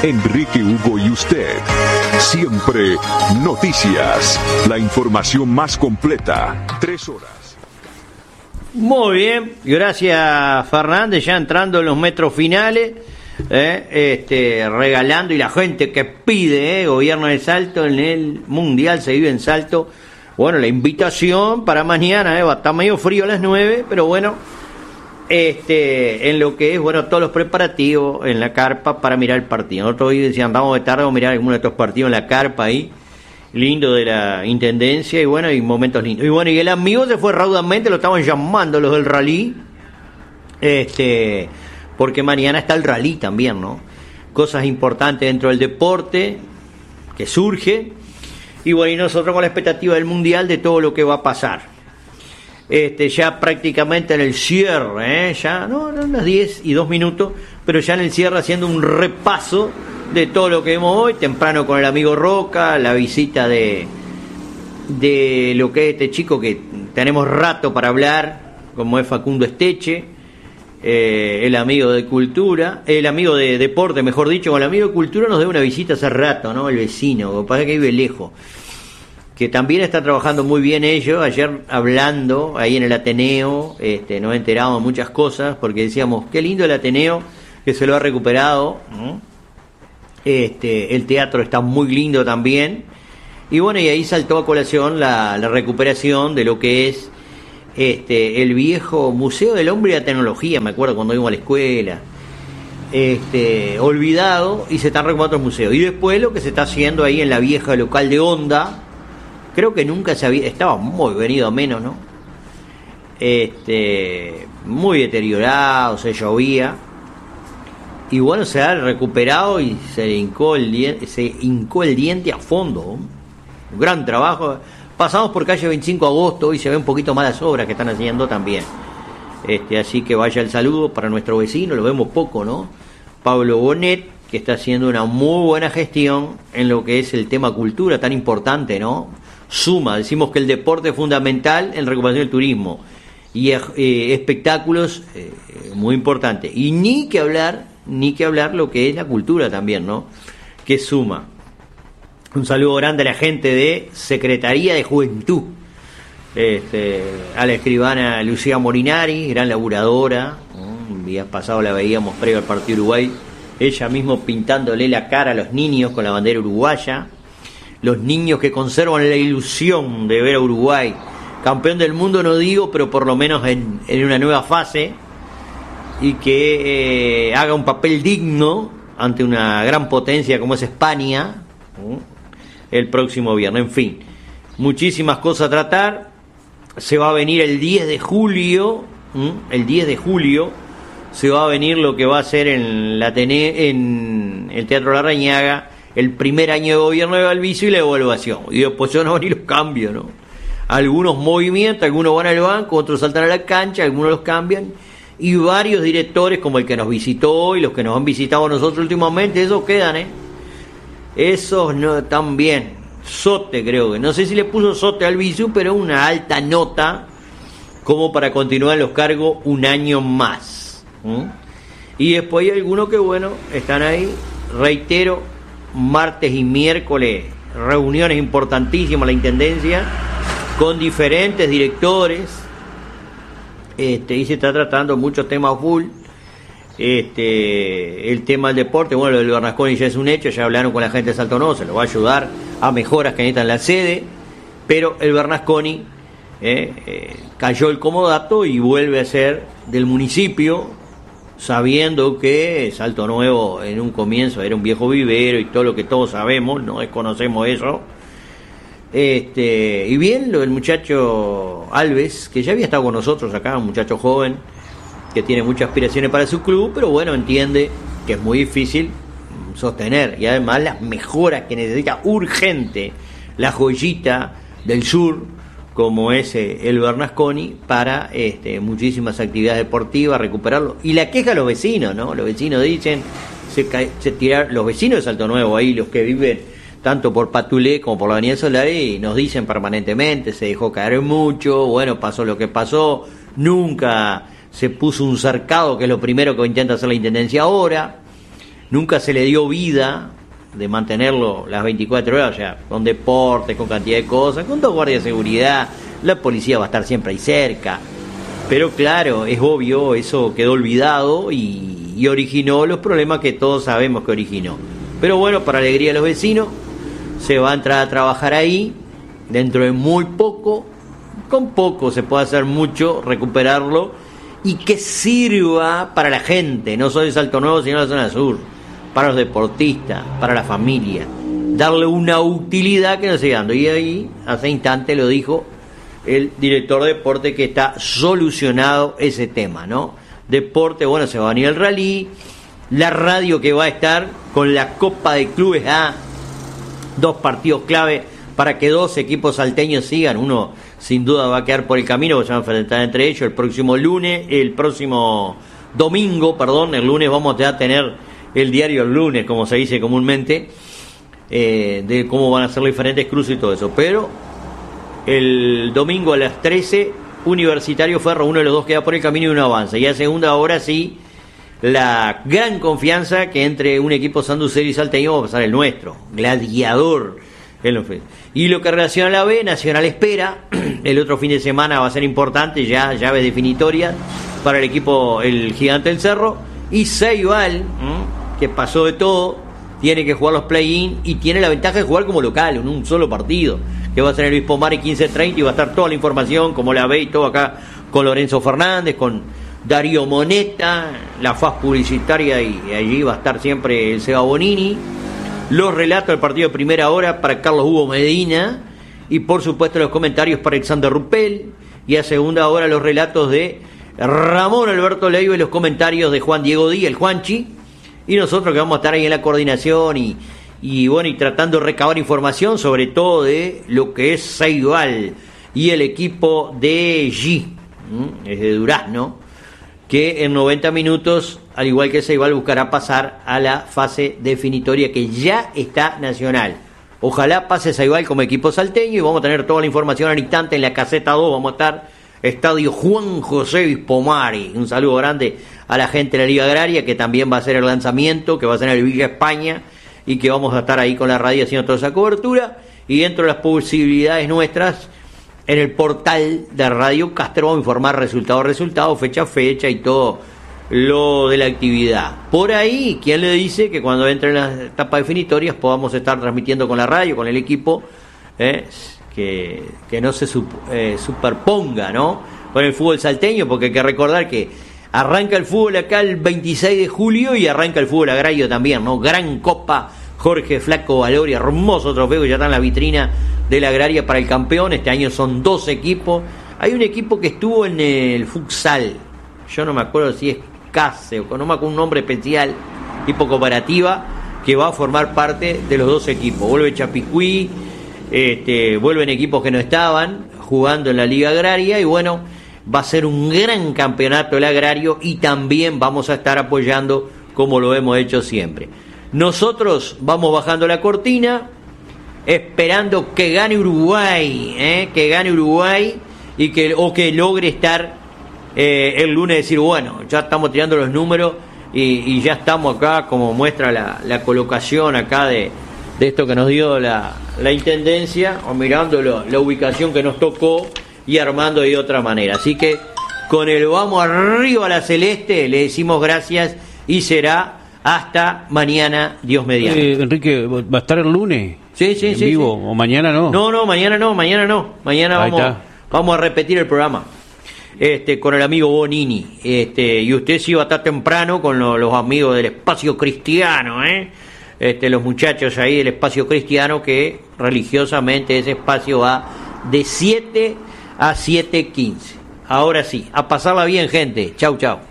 Enrique, Hugo y usted. Siempre noticias. La información más completa. 3 horas. Muy bien, gracias Fernández, ya entrando en los metros finales, regalando, y la gente que pide, Gobierno de Salto en el Mundial se vive en Salto. Bueno, la invitación para mañana, va a estar medio frío a las 9, pero bueno, en lo que es, bueno, todos los preparativos en la carpa para mirar el partido. Nosotros hoy decían, andamos de tarde a mirar alguno de estos partidos en la carpa ahí, lindo de la Intendencia, y bueno, y momentos lindos. Y bueno, y el amigo se fue raudamente, lo estaban llamando los del rally, porque mañana está el rally también, ¿no? Cosas importantes dentro del deporte que surge, y bueno, y nosotros con la expectativa del Mundial de todo lo que va a pasar. Ya prácticamente en el cierre, ya, no, unas 10 y 2 minutos, pero ya en el cierre haciendo un repaso de todo lo que vemos hoy, temprano con el amigo Roca, la visita de lo que es este chico que tenemos rato para hablar, como es Facundo Esteche, el amigo de cultura, el amigo de deporte, mejor dicho, con el amigo de cultura nos dio una visita hace rato, ¿no? El vecino, lo que pasa es que vive lejos, que también está trabajando muy bien ellos. Ayer hablando ahí en el Ateneo, nos enteramos de muchas cosas, porque decíamos, qué lindo el Ateneo, que se lo ha recuperado, ¿no? El teatro está muy lindo también, y bueno, y ahí saltó a colación la recuperación de lo que es el viejo Museo del Hombre y la Tecnología, me acuerdo cuando íbamos a la escuela, olvidado, y se están recuperando otros museos. Y después lo que se está haciendo ahí en la vieja local de Honda, creo que nunca se había, estaba muy venido a menos, ¿no? Muy deteriorado, se llovía, y bueno, se ha recuperado y se hincó el diente a fondo. Un gran trabajo. Pasamos por calle 25 de agosto, hoy se ve un poquito más las obras que están haciendo también. Así que vaya el saludo para nuestro vecino, lo vemos poco, ¿no? Pablo Bonet, que está haciendo una muy buena gestión en lo que es el tema cultura, tan importante, ¿no? Suma, decimos que el deporte es fundamental en recuperación del turismo, y espectáculos muy importantes. Y ni que hablar lo que es la cultura también, ¿no? Que suma. Un saludo grande a la gente de Secretaría de Juventud, a la escribana Lucía Morinari, gran laburadora, un día pasado la veíamos previo al partido Uruguay, ella mismo pintándole la cara a los niños con la bandera uruguaya, los niños que conservan la ilusión de ver a Uruguay campeón del mundo, no digo, pero por lo menos en una nueva fase, y que haga un papel digno ante una gran potencia como es España el próximo viernes. En fin, muchísimas cosas a tratar. Se va a venir el 10 de julio, se va a venir lo que va a ser en el Teatro La Rañaga, el primer año de gobierno de Balbicio y la evaluación, y después van a venir los cambios, ¿no? Algunos movimientos, algunos van al banco, otros saltan a la cancha, algunos los cambian, y varios directores, como el que nos visitó y los que nos han visitado a nosotros últimamente, esos quedan, esos no están bien. Sote, creo que, no sé si le puso Sote al Bisu, pero una alta nota como para continuar en los cargos un año más. Y después hay algunos que, bueno, están ahí. Reitero, martes y miércoles reuniones importantísimas en la Intendencia con diferentes directores, y se está tratando muchos temas full. El tema del deporte, bueno, lo del Bernasconi ya es un hecho, ya hablaron con la gente de Salto Nuevo, se lo va a ayudar a mejoras que necesitan la sede, pero el Bernasconi cayó el comodato y vuelve a ser del municipio, sabiendo que Salto Nuevo en un comienzo era un viejo vivero y todo lo que todos sabemos, no desconocemos eso. Y bien, lo del muchacho Alves, que ya había estado con nosotros acá, un muchacho joven que tiene muchas aspiraciones para su club, pero bueno, entiende que es muy difícil sostener, y además las mejoras que necesita urgente la joyita del sur, como es el Bernasconi, para muchísimas actividades deportivas, recuperarlo. Y la queja a los vecinos, ¿no? Los vecinos dicen, los vecinos de Salto Nuevo, ahí los que viven tanto por Patulé como por la Avenida Solari, nos dicen permanentemente, se dejó caer mucho, bueno, pasó lo que pasó, nunca se puso un cercado, que es lo primero que intenta hacer la Intendencia ahora. nunca se le dio vida de mantenerlo las 24 horas, o sea, con deportes, con cantidad de cosas, con 2 guardias de seguridad, la policía va a estar siempre ahí cerca. Pero claro, es obvio, eso quedó olvidado y originó los problemas que todos sabemos que originó. Pero bueno, para alegría de los vecinos, se va a entrar a trabajar ahí, dentro de muy poco, con poco se puede hacer mucho, recuperarlo, y que sirva para la gente, no solo de Salto Nuevo, sino de la zona sur, para los deportistas, para la familia, darle una utilidad que no siga dando. Y ahí, hace instante lo dijo el director de deporte, que está solucionado ese tema, ¿no? Deporte, bueno, se va a venir el rally, la radio que va a estar con la Copa de Clubes A, 2 partidos clave para que 2 equipos salteños sigan. Uno sin duda va a quedar por el camino, porque se van a enfrentar entre ellos el próximo domingo, el lunes vamos a tener el diario el lunes, como se dice comúnmente, de cómo van a ser los diferentes cruces y todo eso. Pero el domingo a las 13, Universitario Ferro, uno de los 2 queda por el camino y uno avanza. Y a segunda hora sí, la gran confianza que entre un equipo sanducero y salteño va a pasar el nuestro, Gladiador. Y lo que relaciona a la B, Nacional espera, el otro fin de semana va a ser importante, ya llaves definitorias para el equipo, el Gigante del Cerro, y Ceibal, que pasó de todo, tiene que jugar los play-in y tiene la ventaja de jugar como local en un solo partido, que va a ser el Luis Pomare 15:30, y va a estar toda la información, como la ve y todo acá, con Lorenzo Fernández, con Darío Moneta, la faz publicitaria, y allí va a estar siempre el Seba Bonini, los relatos del partido de primera hora para Carlos Hugo Medina, y por supuesto los comentarios para Alexander Ruppel, y a segunda hora los relatos de Ramón Alberto Leiva y los comentarios de Juan Diego Díaz, el Juanchi, y nosotros que vamos a estar ahí en la coordinación y bueno, y tratando de recabar información sobre todo de lo que es Ceibal y el equipo de G, es de Durazno, que en 90 minutos, al igual que Ceibal, buscará pasar a la fase definitoria, que ya está nacional. Ojalá pase Ceibal como equipo salteño, y vamos a tener toda la información al instante en la caseta 2. Vamos a estar Estadio Juan José Vispomari. Un saludo grande a la gente de la Liga Agraria, que también va a hacer el lanzamiento, que va a ser en el Villa España, y que vamos a estar ahí con la radio haciendo toda esa cobertura. Y dentro de las posibilidades nuestras, en el portal de Radio Castro vamos a informar resultado, fecha y todo lo de la actividad. Por ahí, ¿quién le dice que cuando entren las etapas definitorias podamos estar transmitiendo con la radio, con el equipo, que no se superponga, ¿no?, con el fútbol salteño? Porque hay que recordar que arranca el fútbol acá el 26 de julio y arranca el fútbol agrario también, ¿no? Gran Copa Jorge Flaco Valori, hermoso trofeo que ya está en la vitrina de la agraria para el campeón. Este año son 2 equipos. Hay un equipo que estuvo en el futsal, yo no me acuerdo si es CASE o no me acuerdo un nombre especial, tipo cooperativa, que va a formar parte de los 2 equipos. Vuelve Chapicuí, vuelven equipos que no estaban jugando en la Liga Agraria, y bueno, va a ser un gran campeonato el agrario, y también vamos a estar apoyando como lo hemos hecho siempre. Nosotros vamos bajando la cortina, esperando que gane Uruguay, y que logre estar el lunes, decir, bueno, ya estamos tirando los números y ya estamos acá, como muestra la colocación acá de esto que nos dio la Intendencia, o mirando la ubicación que nos tocó y armando de otra manera. Así que con el vamos arriba a la celeste, le decimos gracias, y será hasta mañana, Dios mediante. Enrique, ¿va a estar el lunes? Sí, ¿En vivo? Sí. ¿O mañana no? No, mañana no. Mañana vamos a repetir el programa con el amigo Bonini. Y usted sí va a estar temprano con los amigos del Espacio Cristiano, los muchachos ahí del Espacio Cristiano, que religiosamente ese espacio va de 7 a 7:15. Ahora sí, a pasarla bien, gente. Chau.